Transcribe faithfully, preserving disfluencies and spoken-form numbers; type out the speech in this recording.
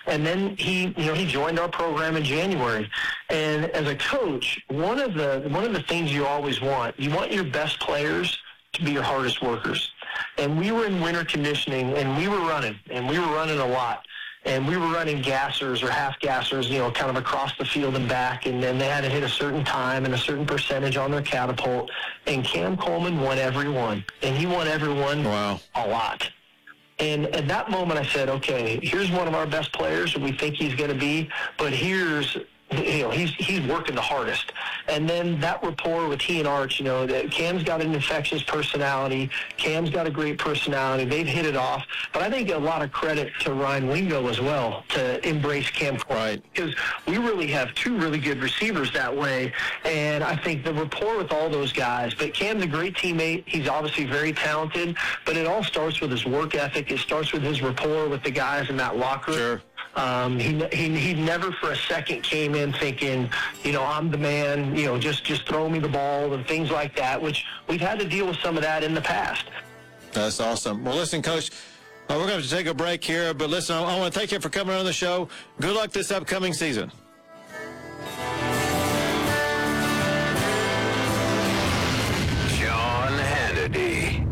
And then he, you know, he joined our program in January. And as a coach, one of the one of the things you always want, you want your best players to be your hardest workers. And we were in winter conditioning, and we were running, and we were running a lot. And we were running gassers or half gassers, you know, kind of across the field and back, and then they had to hit a certain time and a certain percentage on their catapult. And Cam Coleman won every one, and he won every one wow. a lot. And at that moment I said, okay, here's one of our best players that we think he's going to be, but here's, you know, he's he's working the hardest. And then that rapport with he and Arch, you know, that Cam's got an infectious personality. Cam's got a great personality. They've hit it off. But I think a lot of credit to Ryan Wingo as well to embrace Cam Coleman. Right. Because we really have two really good receivers that way. And I think the rapport with all those guys. But Cam's a great teammate. He's obviously very talented. But it all starts with his work ethic. It starts with his rapport with the guys in that locker room. Sure. Um, he, he he never for a second came in thinking, you know, I'm the man, you know, just, just throw me the ball and things like that, which we've had to deal with some of that in the past. That's awesome. Well, listen, Coach, uh, we're going to have to take a break here, but listen, I, I want to thank you for coming on the show. Good luck this upcoming season.